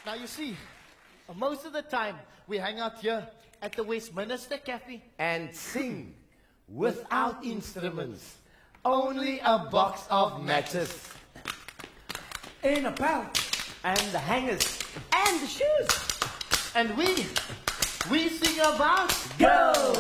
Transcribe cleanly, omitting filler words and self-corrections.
Now you see, most of the time we hang out here at the Westminster Cafe and sing without instruments, only a box of matches, in a belt, and the hangers, and the shoes. and we sing about go!